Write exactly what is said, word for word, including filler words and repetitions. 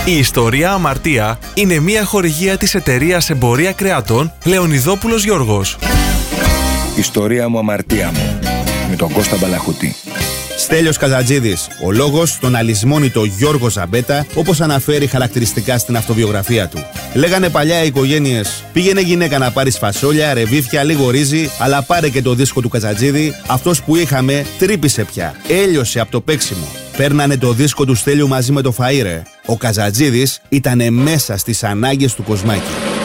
Η ιστορία Αμαρτία είναι μια χορηγία της εταιρείας εμπορία κρεατών Λεωνιδόπουλος Γιώργος. Ιστορία μου, αμαρτία μου, με τον Κώστα Μπαλαχωτή. Στέλιος Καζατζίδης, ο λόγος στον αλυσμόνητο Γιώργο Ζαμπέτα, όπως αναφέρει χαρακτηριστικά στην αυτοβιογραφία του. Λέγανε παλιά οι οικογένειες: πήγαινε γυναίκα να πάρεις φασόλια, ρεβίθια, λίγο ρύζι, αλλά πάρε και το δίσκο του Καζατζίδη. Αυτός που είχαμε τρύπησε πια. Έλειωσε από το παίξιμο. Παίρνανε το δίσκο του Στέλιου μαζί με το φαΐρε. Ο Καζατζίδης ήτανε μέσα στις ανάγκες του Κοσμάκη.